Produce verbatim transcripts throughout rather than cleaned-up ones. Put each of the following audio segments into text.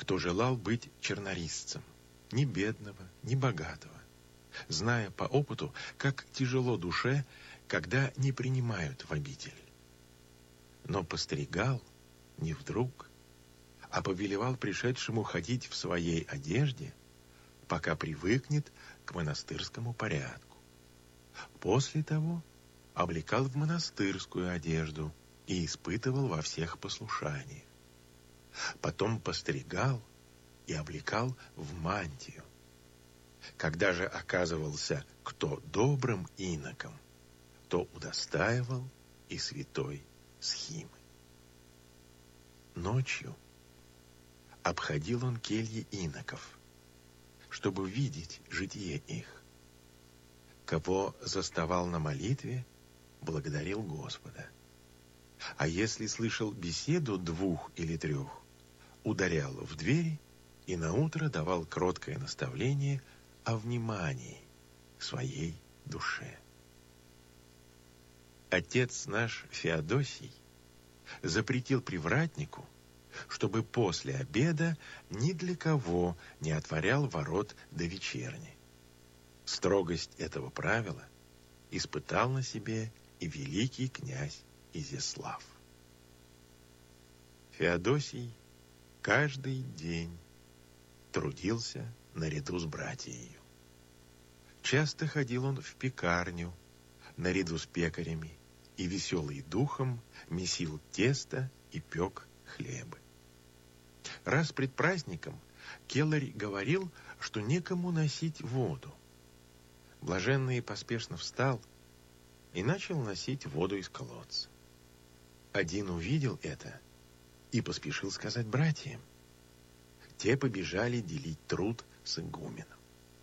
кто желал быть чернорисцем, ни бедного, ни богатого, зная по опыту, как тяжело душе, когда не принимают в обитель. Но постригал не вдруг, а повелевал пришедшему ходить в своей одежде, пока привыкнет к монастырскому порядку. После того облекал в монастырскую одежду и испытывал во всех послушание. Потом постригал и облекал в мантию. Когда же оказывался кто добрым иноком, то удостаивал и святой схимы. Ночью обходил он кельи иноков, чтобы видеть житие их. Кого заставал на молитве, благодарил Господа. А если слышал беседу двух или трех, ударял в двери и наутро давал кроткое наставление о внимании к своей душе. Отец наш Феодосий запретил привратнику, чтобы после обеда ни для кого не отворял ворот до вечерни. Строгость этого правила испытал на себе и великий князь Изяслав. Феодосий каждый день трудился наряду с братьею. Часто ходил он в пекарню наряду с пекарями и, веселый духом, месил тесто и пек хлебы. Раз пред праздником келарь говорил, что некому носить воду. Блаженный поспешно встал и начал носить воду из колодца. Один увидел это и поспешил сказать братьям. Те побежали делить труд с игуменом.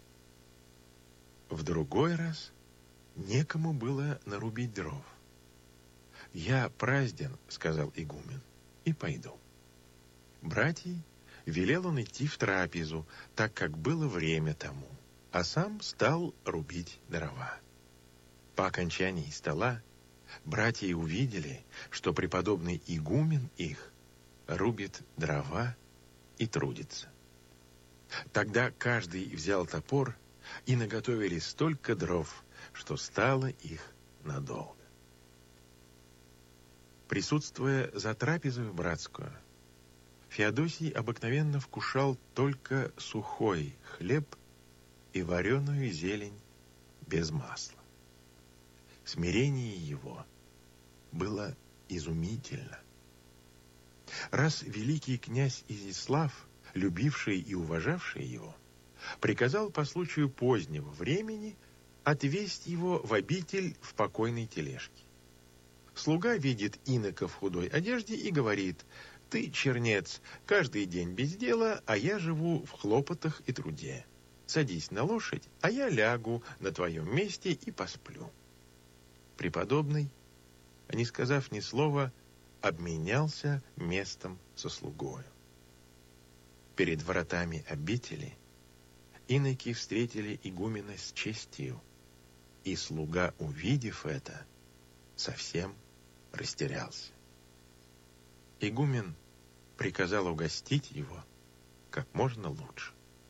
В другой раз некому было нарубить дров. «Я празден, — сказал игумен, — и пойду». Братьей велел он идти в трапезу, так как было время тому, а сам стал рубить дрова. По окончании стола братья увидели, что преподобный игумен их рубит дрова и трудится. Тогда каждый взял топор, и наготовили столько дров, что стало их надолго. Присутствуя за трапезою братскую, Феодосий обыкновенно вкушал только сухой хлеб и вареную зелень без масла. Смирение его было изумительно. Раз великий князь Изяслав, любивший и уважавший его, приказал по случаю позднего времени отвезть его в обитель в покойной тележке. Слуга видит инока в худой одежде и говорит: «Ты, чернец, каждый день без дела, а я живу в хлопотах и труде. Садись на лошадь, а я лягу на твоем месте и посплю». Преподобный, не сказав ни слова, обменялся местом со слугою. Перед вратами обители иноки встретили игумена с честью, и слуга, увидев это, совсем растерялся. Игумен приказал угостить его как можно лучше.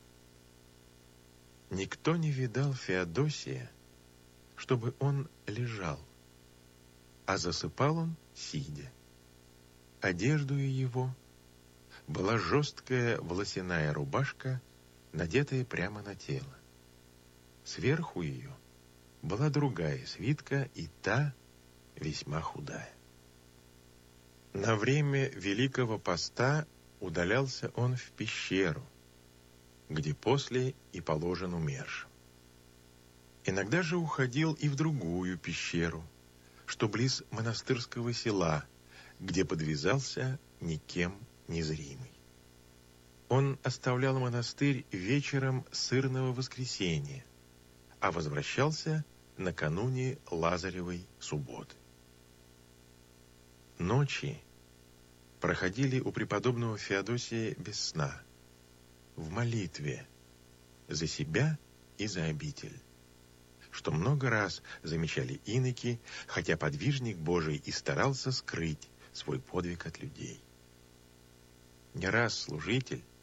Никто не видал Феодосия, чтобы он лежал, а засыпал он сидя. Одеждою его была жесткая волосяная рубашка, надетая прямо на тело. Сверху ее была другая свитка, и та весьма худая. На время Великого Поста удалялся он в пещеру, где после и положен умершим. Иногда же уходил и в другую пещеру, что близ монастырского села, где подвязался никем незримый. Он оставлял монастырь вечером сырного воскресенья, а возвращался накануне Лазаревой субботы. Ночи проходили у преподобного Феодосия без сна, в молитве за себя и за обитель, что много раз замечали иноки, хотя подвижник Божий и старался скрыть свой подвиг от людей. Не раз служитель,